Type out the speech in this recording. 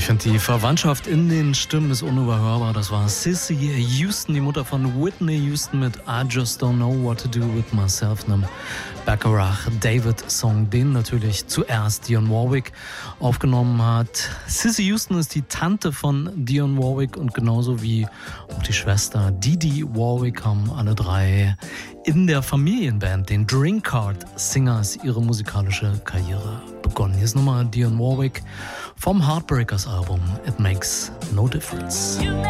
Ich finde, die Verwandtschaft in den Stimmen ist unüberhörbar. Das war Cissy Houston, die Mutter von Whitney Houston mit I Just Don't Know What to Do With Myself, einem Bacharach David-Song, den natürlich zuerst Dionne Warwick aufgenommen hat. Cissy Houston ist die Tante von Dionne Warwick und genauso wie auch die Schwester Didi Warwick haben alle drei in der Familienband, den Drinkard Singers, ihre musikalische Karriere begonnen. Hier ist nochmal Dionne Warwick vom Heartbreakers Album It Makes No Difference.